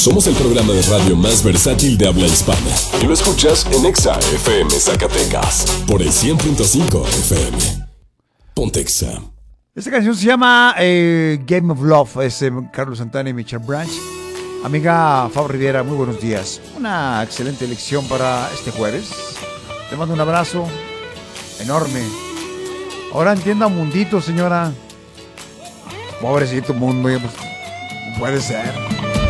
Somos el programa de radio más versátil de habla hispana. Y lo escuchas en Exa FM Zacatecas. Por el 100.5 FM. Ponte Exa. Esta canción se llama Game of Love. Es Carlos Santana y Michelle Branch. Amiga Fabio Rivera, muy buenos días. Una excelente elección para este jueves. Te mando un abrazo enorme. Ahora entienda Mundito, señora. Pobrecito Mundo, pues, no puede ser.